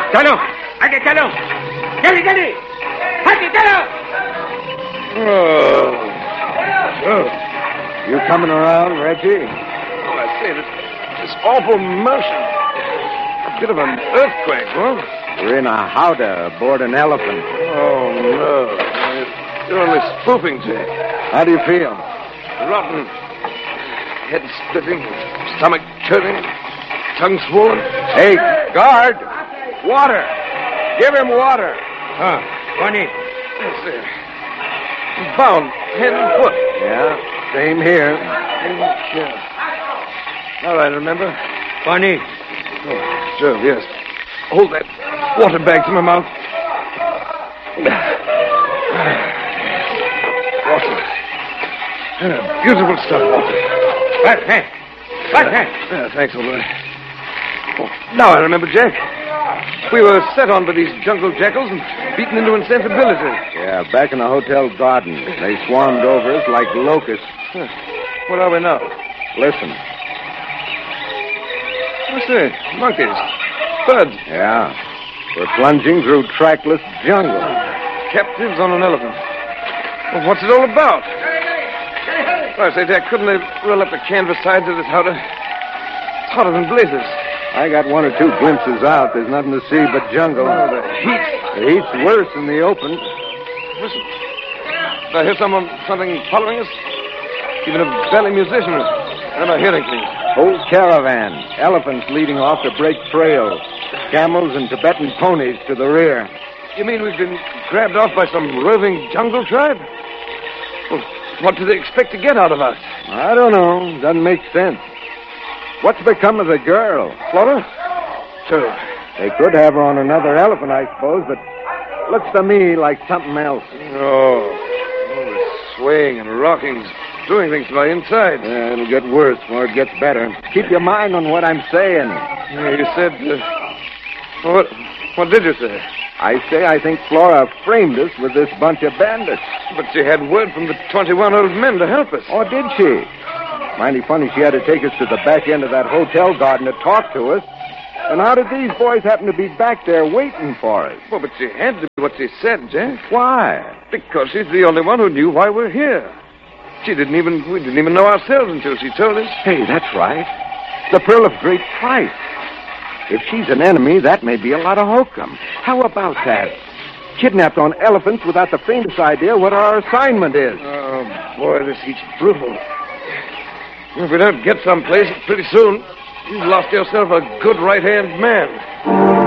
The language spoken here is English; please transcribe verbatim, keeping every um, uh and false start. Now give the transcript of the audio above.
चलो आगे चलो जल्दी जल्दी आगे चलो. Oh. Oh. You coming around, Reggie? Oh, I say, this, this awful motion. A bit of an earthquake, huh? We're in a howdah aboard an elephant. Oh, no. You're only spoofing, Jack. How do you feel? Rotten. Head splitting, stomach turning, tongue swollen. Hey, guard! Water! Give him water! हाँ कौन है? Yes, sir. Bound, hand and foot. Yeah, same here. Yeah. All right, remember? कौन है? Oh, sure, yes. Hold that water bag to my mouth. Water. Yeah, beautiful stuff, water. बस है बस है. Yeah, thanks, old boy. Oh, now I remember, Jack. We were set on by these jungle jackals and beaten into insensibility. Yeah, back in the hotel garden. They swarmed over us like locusts. Huh. What are we now? Listen. What's this? Monkeys. Birds. Yeah. We're plunging through trackless jungle. Captives on an elephant. Well, what's it all about? Oh, I say, Jack, couldn't they roll up the canvas sides of this howdah? It's hotter than blazes. I got one or two glimpses out. There's nothing to see but jungle. Oh, the heat. The heat's worse in the open. Listen. Did I hear someone, something following us? Even a belly musician. What am I hearing, please? Whole caravan. Elephants leading off to break trails. Camels and Tibetan ponies to the rear. You mean we've been grabbed off by some roving jungle tribe? Well, what do they expect to get out of us? I don't know. Doesn't make sense. What's become of the girl? Flora? Sure. They could have her on another elephant, I suppose, but looks to me like something else. Oh, oh the swaying and rocking's doing things to my inside. Yeah, it'll get worse before it gets better. Keep your mind on what I'm saying. Yeah, you said... Uh, what, what did you say? I say I think Flora framed us with this bunch of bandits. But she had word from the twenty-one old men to help us. Oh, did she? Mighty funny she had to take us to the back end of that hotel garden to talk to us. And how did these boys happen to be back there waiting for us? Well, but she had to be what she said, Jack. Why? Because she's the only one who knew why we're here. She didn't even, we didn't even know ourselves until she told us. Hey, that's right. The pearl of great price. If she's an enemy, that may be a lot of hokum. How about that? Kidnapped on elephants without the faintest idea what our assignment is. Oh, boy, this heat's brutal. If we don't get someplace pretty soon, you've lost yourself a good right-hand man.